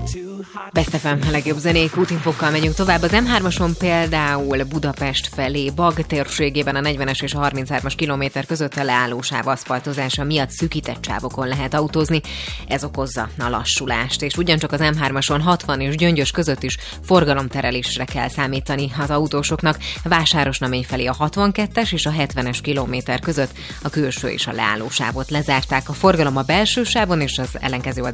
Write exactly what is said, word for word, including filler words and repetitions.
Best ef em, a legjobb zenék, útinfokkal megyünk tovább. Az em hármason például Budapest felé, Bag térségében a negyvenes és a harminchármas kilométer között a leállósáv aszfaltozása miatt szűkített sávokon lehet autózni. Ez okozza a lassulást, és ugyancsak az em hármason hatvan és Gyöngyös között is forgalomterelésre kell számítani az autósoknak. Vásárosnamény felé a hatvankettes és a hetvenes kilométer között a külső és a leállósávot lezárták. A forgalom a belső sávon és az ellenkező